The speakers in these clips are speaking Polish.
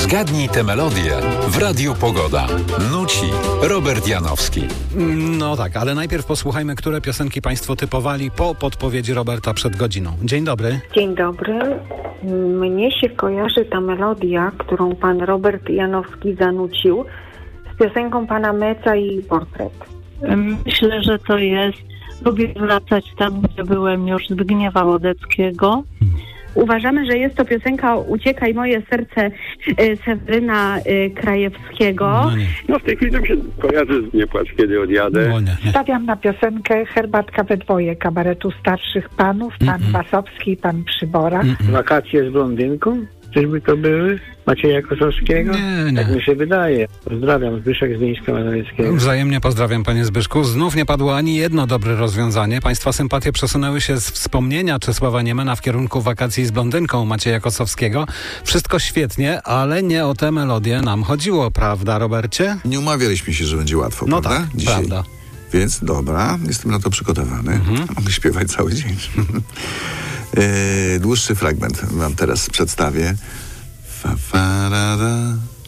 Zgadnij tę melodię w Radiu Pogoda. Nuci Robert Janowski. No tak, ale najpierw posłuchajmy, które piosenki Państwo typowali po podpowiedzi Roberta przed godziną. Dzień dobry. Dzień dobry. Mnie się kojarzy ta melodia, którą pan Robert Janowski zanucił z piosenką pana Meca i Portret. Myślę, że to jest Lubię wracać tam, gdzie byłem już Zbigniewa Łodeckiego. Uważamy, że jest to piosenka Uciekaj moje serce Seweryna Krajewskiego. No w tej chwili to mi się kojarzy z Nie płacz, kiedy odjadę. No nie. Stawiam na piosenkę Herbatka we dwoje kabaretu starszych panów, pan Wasowski i pan Przybora. Wakacje z blondynką? Czyżby to były? Macieja Kosowskiego? Nie. Tak mi się wydaje. Pozdrawiam, Zbyszek z Mińska-Mazowieckiego. Wzajemnie pozdrawiam, panie Zbyszku. Znów nie padło ani jedno dobre rozwiązanie. Państwa sympatie przesunęły się z wspomnienia Czesława Niemena w kierunku wakacji z blondynką Macieja Kosowskiego. Wszystko świetnie, ale nie o tę melodię nam chodziło, prawda, Robercie? Nie umawialiśmy się, że będzie łatwo, No prawda? tak, Dzisiaj. prawda. Więc dobra, jestem na to przygotowany. Mogę śpiewać cały dzień. Dłuższy fragment wam teraz przedstawię. Fa, fa, ra, ra.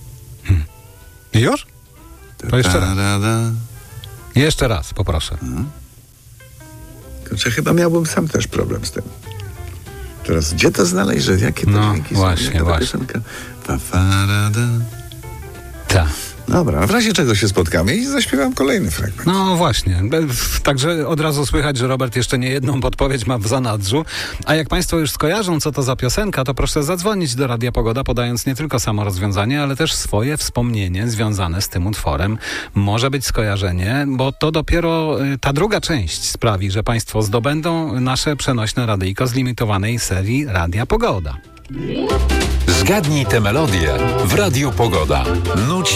Już? To jeszcze raz. Ra, ra. Jeszcze raz, poproszę. Kurczę, chyba miałbym sam też problem z tym. Teraz gdzie to znaleźć, że jakie to dźwięki są? właśnie, Jaka ta właśnie. piosenka? Fa, fa, ra, ra. Tak. Dobra, w razie czego się spotkamy i zaśpiewam kolejny fragment. No właśnie, także od razu słychać, że Robert jeszcze nie jedną podpowiedź ma w zanadrzu. A jak Państwo już skojarzą, co to za piosenka, to proszę zadzwonić do Radia Pogoda, podając nie tylko samo rozwiązanie, ale też swoje wspomnienie związane z tym utworem. Może być skojarzenie, bo to dopiero ta druga część sprawi, że Państwo zdobędą nasze przenośne radyjko z limitowanej serii Radia Pogoda. Zgadnij tę melodię w Radiu Pogoda. Nuci